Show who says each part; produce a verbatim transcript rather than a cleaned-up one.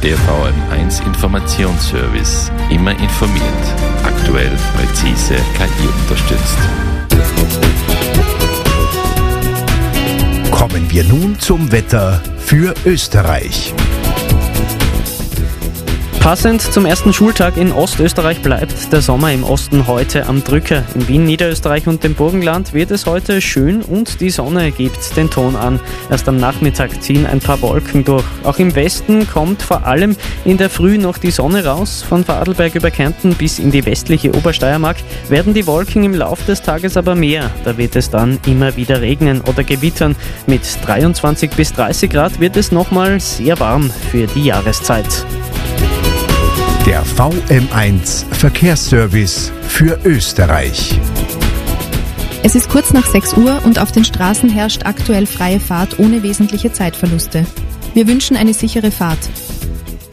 Speaker 1: Der V M eins Informationsservice. Immer informiert. Aktuell, präzise, K I unterstützt.
Speaker 2: Kommen wir nun zum Wetter für Österreich.
Speaker 3: Passend zum ersten Schultag in Ostösterreich bleibt der Sommer im Osten heute am Drücker. In Wien, Niederösterreich und dem Burgenland wird es heute schön und die Sonne gibt den Ton an. Erst am Nachmittag ziehen ein paar Wolken durch. Auch im Westen kommt vor allem in der Früh noch die Sonne raus. Von Vorarlberg über Kärnten bis in die westliche Obersteiermark werden die Wolken im Lauf des Tages aber mehr. Da wird es dann immer wieder regnen oder gewittern. Mit dreiundzwanzig bis dreißig Grad wird es nochmal sehr warm für die Jahreszeit.
Speaker 2: Der V M eins Verkehrsservice für Österreich.
Speaker 4: Es ist kurz nach sechs Uhr und auf den Straßen herrscht aktuell freie Fahrt ohne wesentliche Zeitverluste. Wir wünschen eine sichere Fahrt.